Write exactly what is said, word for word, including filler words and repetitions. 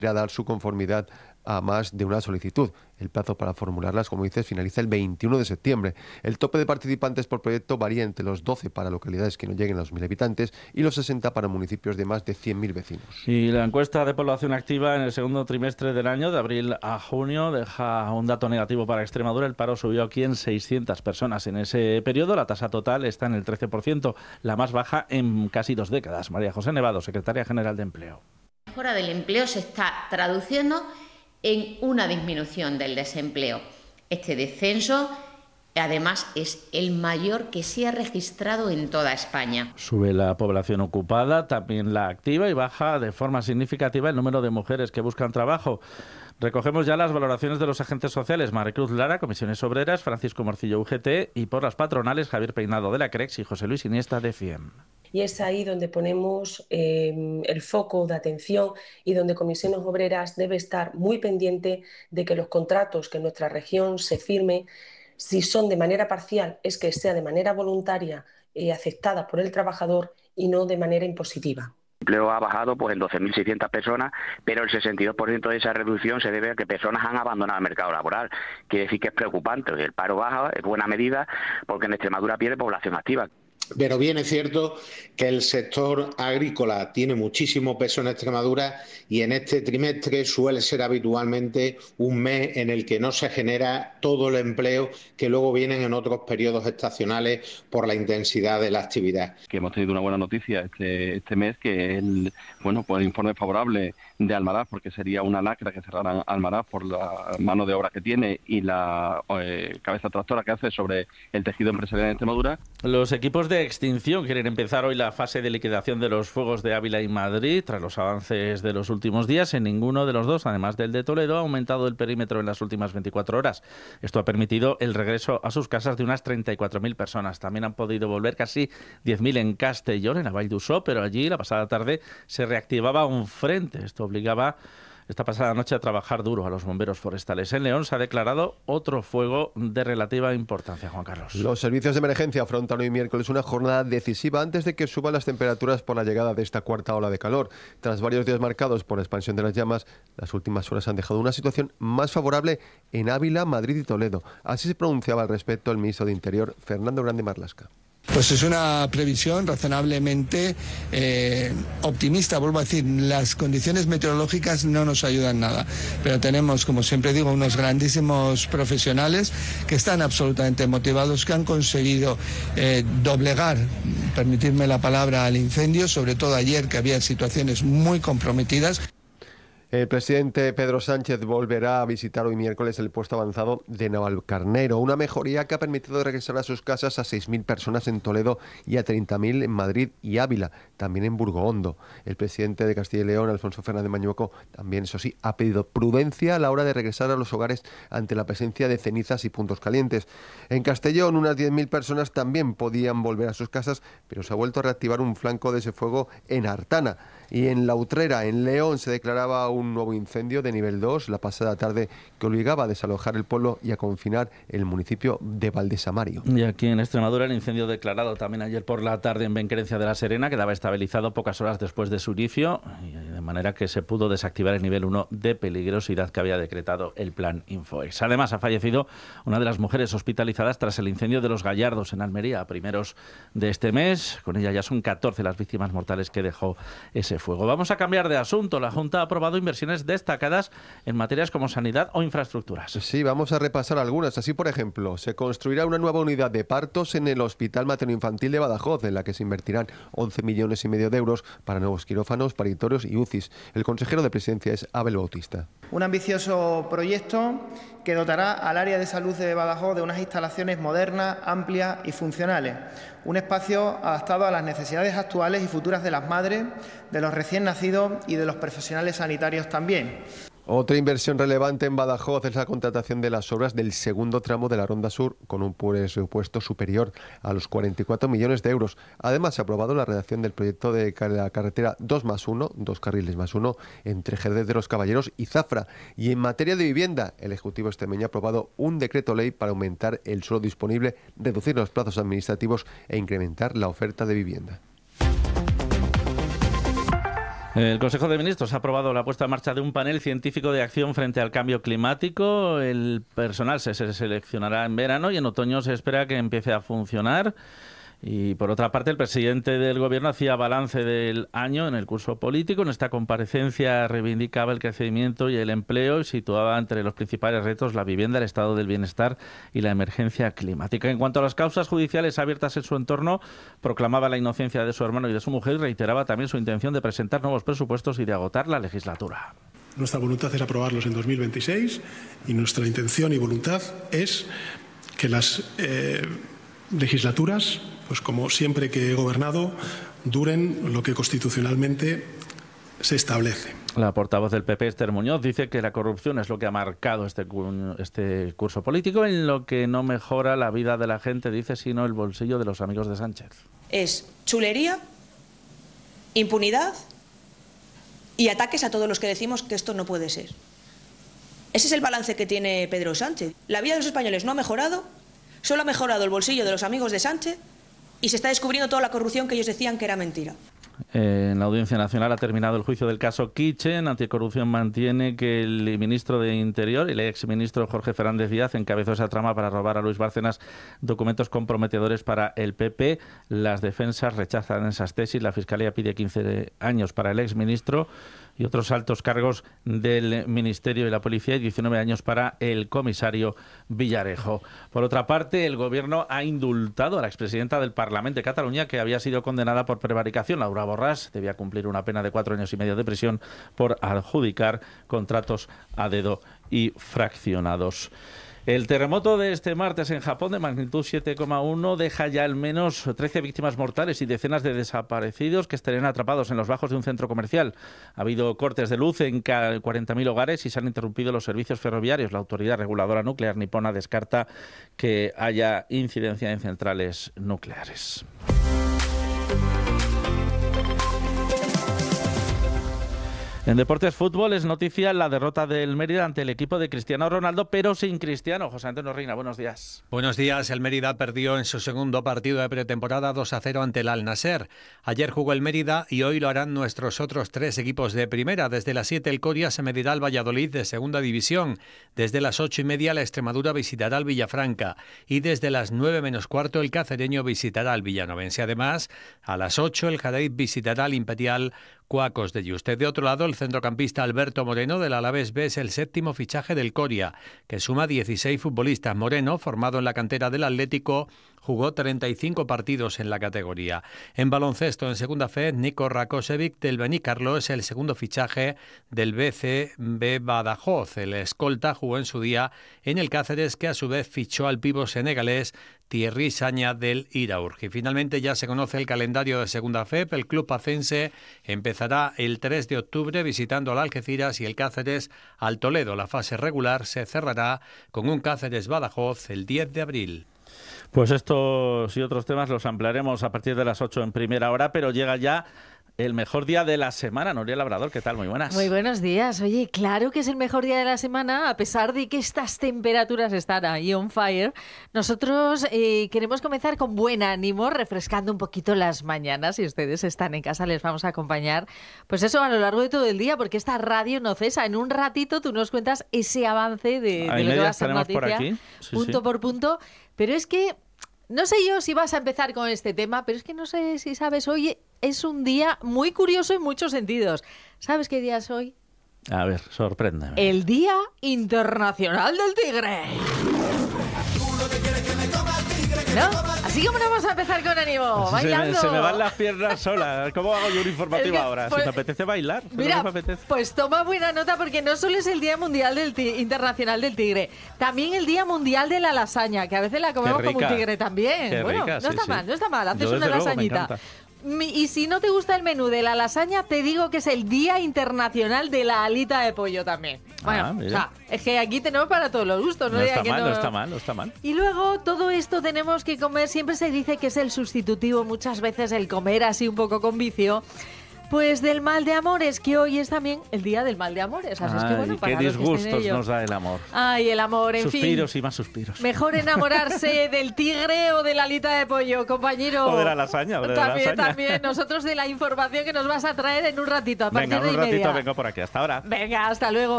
a dar su conformidad a más de una solicitud. El plazo para formularlas, como dices, finaliza el veintiuno de septiembre. El tope de participantes por proyecto varía entre los doce para localidades que no lleguen a los mil habitantes y los sesenta para municipios de más de cien mil vecinos. Y la encuesta de población activa en el segundo trimestre del año, de abril a junio, deja un dato negativo para Extremadura. El paro subió aquí en seiscientas personas en ese periodo. La tasa total está en el trece por ciento, la más baja en casi dos décadas. María José Nevado, secretaria general de Empleo. La mejora del empleo se está traduciendo en una disminución del desempleo. Este descenso, además, es el mayor que se ha registrado en toda España. Sube la población ocupada, también la activa, y baja de forma significativa el número de mujeres que buscan trabajo. Recogemos ya las valoraciones de los agentes sociales: Maricruz Lara, Comisiones Obreras, Francisco Morcillo, U G T, y por las patronales, Javier Peinado de la CREX y José Luis Iniesta de C I E M. Y es ahí donde ponemos eh, el foco de atención y donde Comisiones Obreras debe estar muy pendiente de que los contratos que en nuestra región se firmen, si son de manera parcial, es que sea de manera voluntaria y aceptada por el trabajador y no de manera impositiva. El empleo ha bajado pues en doce mil seiscientas personas, pero el sesenta y dos por ciento de esa reducción se debe a que personas han abandonado el mercado laboral. Quiere decir que es preocupante. El paro baja, es buena medida, porque en Extremadura pierde población activa. Pero bien es cierto que el sector agrícola tiene muchísimo peso en Extremadura y en este trimestre suele ser habitualmente un mes en el que no se genera todo el empleo que luego vienen en otros periodos estacionales por la intensidad de la actividad. Que hemos tenido una buena noticia este, este mes, que es el, bueno, pues el informe favorable de Almaraz, porque sería una lacra que cerraran Almaraz por la mano de obra que tiene y la eh, cabeza tractora que hace sobre el tejido empresarial en Extremadura. Los equipos de extinción quieren empezar hoy la fase de liquidación de los fuegos de Ávila y Madrid. Tras los avances de los últimos días, en ninguno de los dos, además del de Toledo, ha aumentado el perímetro en las últimas veinticuatro horas. Esto ha permitido el regreso a sus casas de unas treinta y cuatro mil personas. También han podido volver casi diez mil en Castellón, en la Vall d'Uixó, pero allí la pasada tarde se reactivaba un frente. Esto obligaba esta pasada noche a trabajar duro a los bomberos forestales. En León se ha declarado otro fuego de relativa importancia, Juan Carlos. Los servicios de emergencia afrontan hoy miércoles una jornada decisiva antes de que suban las temperaturas por la llegada de esta cuarta ola de calor. Tras varios días marcados por la expansión de las llamas, las últimas horas han dejado una situación más favorable en Ávila, Madrid y Toledo. Así se pronunciaba al respecto el ministro de Interior, Fernando Grande Marlaska. Pues es una previsión razonablemente eh, optimista. Vuelvo a decir, las condiciones meteorológicas no nos ayudan nada, pero tenemos, como siempre digo, unos grandísimos profesionales que están absolutamente motivados, que han conseguido eh, doblegar, permitirme la palabra, al incendio, sobre todo ayer, que había situaciones muy comprometidas. El presidente Pedro Sánchez volverá a visitar hoy miércoles el puesto avanzado de Navalcarnero, una mejoría que ha permitido regresar a sus casas a seis mil personas en Toledo y a treinta mil en Madrid y Ávila, también en Burgohondo. El presidente de Castilla y León, Alfonso Fernández Mañueco, también, eso sí, ha pedido prudencia a la hora de regresar a los hogares ante la presencia de cenizas y puntos calientes. En Castellón, unas diez mil personas también podían volver a sus casas, pero se ha vuelto a reactivar un flanco de ese fuego en Artana. Y en La Utrera, en León, se declaraba un nuevo incendio de nivel dos la pasada tarde que obligaba a desalojar el pueblo y a confinar el municipio de Valdesamario. Y aquí en Extremadura, el incendio declarado también ayer por la tarde en Benquerencia de la Serena quedaba estabilizado pocas horas después de su inicio, de manera que se pudo desactivar el nivel uno de peligrosidad que había decretado el plan Infoex. Además, ha fallecido una de las mujeres hospitalizadas tras el incendio de Los Gallardos en Almería a primeros de este mes. Con ella ya son catorce las víctimas mortales que dejó ese fuego. Vamos a cambiar de asunto. La Junta ha aprobado inversiones destacadas en materias como sanidad o infraestructuras. Sí, vamos a repasar algunas. Así, por ejemplo, se construirá una nueva unidad de partos en el Hospital Materno-Infantil de Badajoz, en la que se invertirán once millones y medio de euros para nuevos quirófanos, paritorios y U C Is. El consejero de Presidencia es Abel Bautista. Un ambicioso proyecto que dotará al área de salud de Badajoz de unas instalaciones modernas, amplias y funcionales. Un espacio adaptado a las necesidades actuales y futuras de las madres, de los recién nacidos y de los profesionales sanitarios también. Otra inversión relevante en Badajoz es la contratación de las obras del segundo tramo de la Ronda Sur, con un presupuesto superior a los cuarenta y cuatro millones de euros. Además, se ha aprobado la redacción del proyecto de la carretera dos más uno, dos carriles más uno, entre Jerez de los Caballeros y Zafra. Y en materia de vivienda, el Ejecutivo extremeño ha aprobado un decreto ley para aumentar el suelo disponible, reducir los plazos administrativos e incrementar la oferta de vivienda. El Consejo de Ministros ha aprobado la puesta en marcha de un panel científico de acción frente al cambio climático. El personal se seleccionará en verano y en otoño se espera que empiece a funcionar. Y por otra parte, el presidente del Gobierno hacía balance del año en el curso político. En esta comparecencia reivindicaba el crecimiento y el empleo y situaba entre los principales retos la vivienda, el estado del bienestar y la emergencia climática. En cuanto a las causas judiciales abiertas en su entorno, proclamaba la inocencia de su hermano y de su mujer y reiteraba también su intención de presentar nuevos presupuestos y de agotar la legislatura. Nuestra voluntad es aprobarlos en dos mil veintiséis y nuestra intención y voluntad es que las eh, legislaturas, pues como siempre que he gobernado, duren lo que constitucionalmente se establece. La portavoz del P P, Esther Muñoz, dice que la corrupción es lo que ha marcado este, este curso político, en lo que no mejora la vida de la gente, dice, sino el bolsillo de los amigos de Sánchez. Es chulería, impunidad y ataques a todos los que decimos que esto no puede ser. Ese es el balance que tiene Pedro Sánchez. La vida de los españoles no ha mejorado, solo ha mejorado el bolsillo de los amigos de Sánchez y se está descubriendo toda la corrupción que ellos decían que era mentira. En la Audiencia Nacional ha terminado el juicio del caso Kitchen. Anticorrupción mantiene que el ministro de Interior, el exministro Jorge Fernández Díaz, encabezó esa trama para robar a Luis Bárcenas documentos comprometedores para el P P. Las defensas rechazan esas tesis. La Fiscalía pide quince años para el exministro y otros altos cargos del Ministerio y la Policía y diecinueve años para el comisario Villarejo. Por otra parte, el Gobierno ha indultado a la expresidenta del Parlamento de Cataluña, que había sido condenada por prevaricación. Laura Borràs debía cumplir una pena de cuatro años y medio de prisión por adjudicar contratos a dedo y fraccionados. El terremoto de este martes en Japón, de magnitud siete coma uno, deja ya al menos trece víctimas mortales y decenas de desaparecidos que estarían atrapados en los bajos de un centro comercial. Ha habido cortes de luz en cuarenta mil hogares y se han interrumpido los servicios ferroviarios. La Autoridad Reguladora Nuclear nipona descarta que haya incidencia en centrales nucleares. En Deportes Fútbol es noticia la derrota del Mérida ante el equipo de Cristiano Ronaldo, pero sin Cristiano. José Antonio Reina, buenos días. Buenos días. El Mérida perdió en su segundo partido de pretemporada dos a cero ante el Al-Nasser. Ayer jugó el Mérida y hoy lo harán nuestros otros tres equipos de primera. Desde las siete el Coria se medirá al Valladolid de segunda división. Desde las ocho y media la Extremadura visitará al Villafranca. Y desde las nueve menos cuarto el Cacereño visitará al Villanovense. Además, a las ocho el Jadeit visitará al Imperial Cuacos de Yuste. De otro lado, el centrocampista Alberto Moreno del Alavés B es el séptimo fichaje del Coria, que suma dieciséis futbolistas. Moreno, formado en la cantera del Atlético, jugó treinta y cinco partidos en la categoría. En baloncesto, en segunda fe, Nico Rakosevic del Benicarlo es el segundo fichaje del B C B Badajoz. El escolta jugó en su día en el Cáceres, que a su vez fichó al pivo senegalés Thierry Saña del Iraurgi. Finalmente ya se conoce el calendario de segunda F E P. El club pacense empezará el tres de octubre visitando al Algeciras y el Cáceres al Toledo. La fase regular se cerrará con un Cáceres-Badajoz el diez de abril. Pues estos y otros temas los ampliaremos a partir de las ocho en primera hora, pero llega ya el mejor día de la semana. Nuria Labrador, ¿qué tal? Muy buenas. Muy buenos días. Oye, claro que es el mejor día de la semana, a pesar de que estas temperaturas están ahí on fire. Nosotros eh, queremos comenzar con buen ánimo, refrescando un poquito las mañanas. Si ustedes están en casa, les vamos a acompañar, pues eso, a lo largo de todo el día, porque esta radio no cesa. En un ratito tú nos cuentas ese avance de, de lo que va a ser noticia, sí, punto sí. por punto. Pero es que no sé yo si vas a empezar con este tema, pero es que no sé si sabes, hoy es un día muy curioso en muchos sentidos. ¿Sabes qué día es hoy? A ver, sorpréndeme. El Día Internacional del Tigre. ¿No? Así como no vamos a empezar con ánimo, se bailando. Me, se me van las piernas solas. ¿Cómo hago yo un informativo es que, ahora? Pues, si me apetece bailar. Mira, no me apetece. Pues toma buena nota, porque no solo es el Día Mundial del ti- Internacional del Tigre, también el Día Mundial de la Lasaña, que a veces la comemos como un tigre también. Qué bueno, rica, no sí, está sí. mal, no está mal. Haces yo, una luego, lasañita. Y si no te gusta el menú de la lasaña, te digo que es el Día Internacional de la Alita de Pollo también. Bueno, ah, o sea, es que aquí tenemos para todos los gustos. No, no, está que mal, no... no está mal, no está mal. Y luego todo esto tenemos que comer. Siempre se dice que es el sustitutivo, muchas veces el comer así un poco con vicio. Pues del mal de amores, que hoy es también el día del mal de amores. Así es que, bueno, para qué los que estén en disgustos ello. nos da el amor. Ay, el amor, en fin. Suspiros y más suspiros. Mejor enamorarse del tigre o de la alita de pollo, compañero. O de la lasaña. O de también, la lasaña. también. Nosotros de la información que nos vas a traer en un ratito, a partir venga, de un y ratito media. vengo por aquí. Hasta ahora. Venga, hasta luego.